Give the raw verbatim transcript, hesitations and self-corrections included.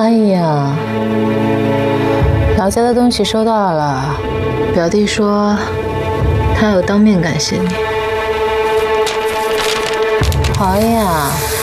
哎呀，老家的东西收到了，表弟说他有当面感谢你。好呀。